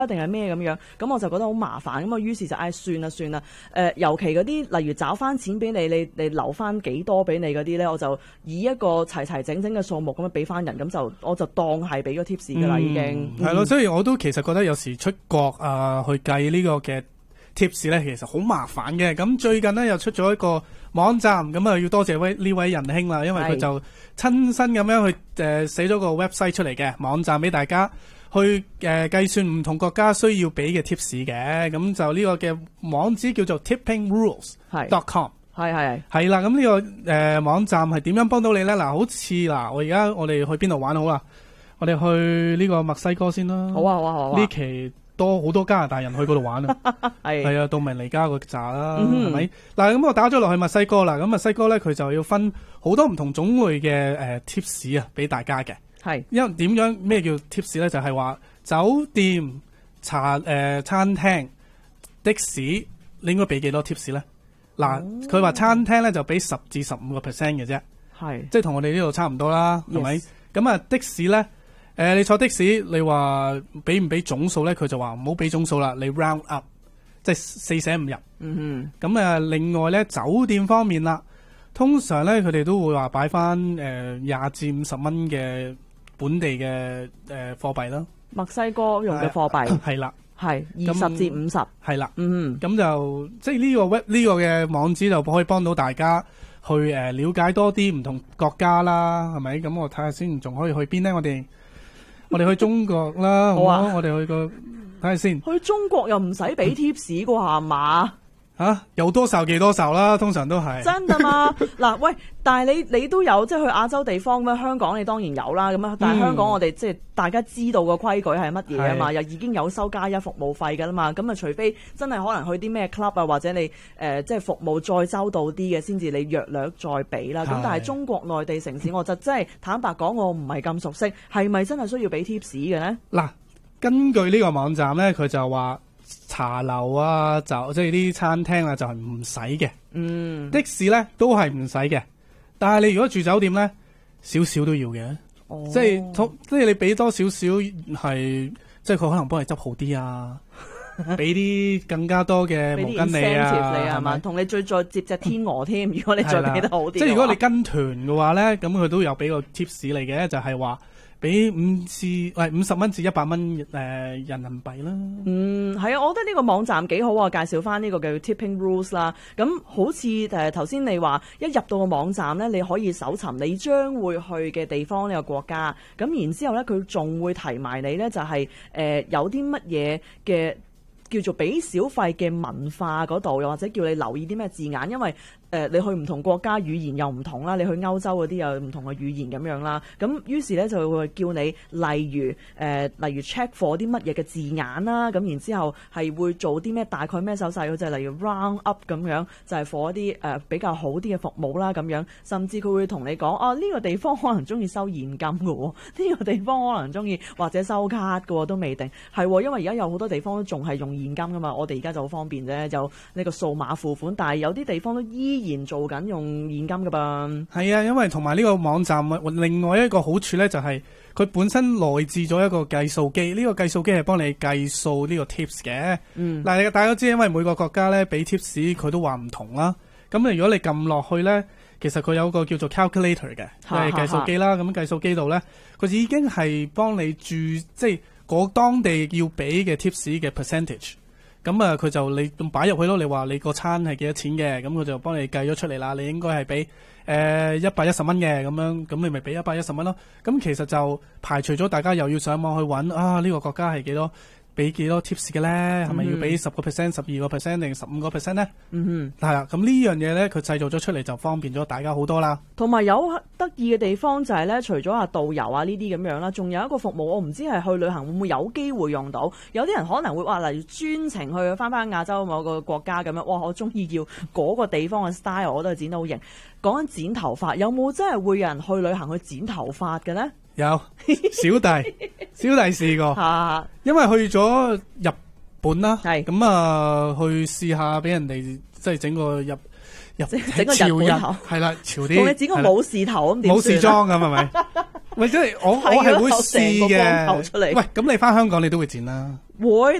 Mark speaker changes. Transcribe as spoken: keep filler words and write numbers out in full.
Speaker 1: 定係咩咁樣？咁我就覺得好麻煩，咁啊於是就唉算啦算啦。誒、呃，尤其嗰啲例如找翻錢俾你，你你留翻幾多俾你嗰啲咧，我就以一個齊齊整整嘅數目咁樣俾翻人，咁就我就當係俾個 tips 噶啦，已經
Speaker 2: 係咯。所以我都其實覺得有時出國啊、呃、去計呢個嘅 tips 咧，其實好麻煩嘅。咁最近咧又出咗一個網站，咁啊要多謝位呢位仁兄啦，因為佢就親身咁樣去誒寫咗個 website 出嚟嘅網站俾大家。去誒、呃、計算唔同國家需要俾嘅 tips 嘅，咁就呢個嘅網址叫做 tipping rules dot com，
Speaker 1: 係係
Speaker 2: 係啦。咁呢、這個誒、呃、網站係點樣幫到你咧？嗱，好似嗱，我而家我哋去邊度玩好啦？我哋去呢個墨西哥先啦。
Speaker 1: 好啊好啊好啊！
Speaker 2: 呢期多好多加拿大人去嗰度玩啊，係係啊，杜明尼加個扎啦，係咪、嗯？嗱，咁我打咗落去墨西哥啦。咁墨西哥咧，佢就要分好多唔同種類嘅誒 tips 啊，俾大家嘅。係，因為點樣咩叫 tips 咧？就係、是、話酒店、茶誒、呃、餐廳、的士，你應該俾幾多 tips 咧？嗱、哦，佢話餐廳咧就俾十至十五個 percent 嘅啫，係，即係同我哋呢度差唔多啦，係咪？咁啊的士咧，誒、呃、你坐的士，你話俾唔俾總數咧？佢就話唔好俾總數啦，你 round up， 即係四捨五入。嗯哼。咁啊，另外咧酒店方面啦，通常咧佢哋都會話擺翻誒廿至五十蚊嘅本地嘅誒、呃、貨幣啦，墨西哥用嘅貨幣係啦，係二十至五十係啦，嗯，咁就即係呢個 web 呢個嘅網址就可以幫到大家去誒、呃、了解多啲唔同國家啦，係咪？咁我睇下先，仲可以去邊咧？我哋我哋去中國啦，好啊，我哋去個睇下先。去中國又唔使俾 tips 啩係嘛？啊，有多少幾多少啦，通常都係真㗎嘛。嗱，喂，但係你你都有即係去亞洲地方咁樣，香港你當然有啦。咁啊，但係香港我哋即係大家知道個規矩係乜嘢啊嘛，又已經有收加一服務費㗎啦嘛。咁啊，除非真係可能去啲咩 club 啊，或者你誒、呃、即係服務再周到啲嘅，先至你約略再俾啦。咁但係中國內地城市，我就真係坦白講，我唔係咁熟悉，係咪真係需要俾 tips 嘅咧？嗱，根據呢個網站咧，佢就話。茶樓啊，就即係啲餐廳啊，就係唔使嘅。嗯，的士咧都係唔使嘅，但係你如果住酒店咧，少少都要嘅。哦，即係即係你俾多少少係，即係佢可能幫你執好啲啊，俾啲更加多嘅毛巾你啊，你係嘛？同你最再接隻天鵝添，如果你再俾得好啲。即係如果你跟團嘅話咧，咁佢都有俾個 tips 嚟嘅，就係、是、話。俾五至喂五十蚊至一百蚊誒人民幣啦。嗯，係啊，我覺得呢個網站幾好啊，介紹翻呢個叫 Tipping Rules 啦。咁好似誒頭先你話，一入到個網站咧，你可以搜尋你將會去嘅地方呢個國家。咁然之後咧，佢仲會提埋你咧，就係、是、誒、呃、有啲乜嘢嘅叫做俾小費嘅文化嗰度，又或者叫你留意啲咩字眼，因為。誒、呃，你去唔同國家語言又唔同啦，你去歐洲嗰啲又唔同嘅語言咁樣啦，咁於是咧就會叫你例如誒、呃，例如 check for 啲乜嘢嘅字眼啦，咁然之後係會做啲咩大概咩手勢，就係、是、例如 round up 咁樣，就係 for 一啲誒、呃、比較好啲嘅服務啦咁樣，甚至佢會同你講哦，呢、這個地方可能中意收現金嘅喎，呢、這個地方可能中意或者收卡嘅喎，都未定係喎，因為而家有好多地方都仲係用現金噶嘛，我哋而家就好方便啫，就呢個數碼付款，但係有啲地方都依然做緊用現金㗎噃，係啊，因為同埋呢個網站另外一個好處咧，就係佢本身內置咗一個計數機，呢、這個計數機係幫你計數呢個 tips 嘅。嗯，嗱，大家都知，因為每個國家咧俾 tips 佢都話唔同啦。咁啊，如果你撳落去咧，其實佢有個叫做 calculator 嘅，係計數機啦。咁計數機度咧，佢已經係幫你注即係嗰當地要俾嘅 tips 嘅 percentage。咁啊，佢就你擺入去咯。你話你個餐係幾多錢嘅，咁佢就幫你計咗出嚟啦。你應該係俾誒一百一十蚊嘅咁樣，咁你咪俾一百一十蚊咯。咁其實就排除咗大家又要上網去揾啊呢、呢個國家係幾多，俾幾多 tips 嘅咧？係咪、嗯、要俾十個 percent、十二個 percent 定十五個 percent 咧？嗯哼，係啦。咁呢樣嘢咧，佢製造咗出嚟就方便咗大家好多啦。同埋有得意嘅地方就係咧，除咗話導遊啊呢啲咁樣啦，仲有一個服務，我唔知係去旅行會唔會有機會用到。有啲人可能會話，例如專程去翻翻亞洲某個國家咁樣，哇！我中意要嗰個地方嘅 style，我都係剪得好型。講緊剪頭髮，有冇真係會有人去旅行去剪頭髮嘅咧？有，小弟小弟試過，因為去咗日本啦，咁啊去試下俾人哋即係整個入入整個潮人，係啦潮啲，同你剪個武士頭咁點算？武士裝咁係咪？ 喂，即係我我係會試嘅。喂，咁你翻香港你都會剪啦。
Speaker 1: 會。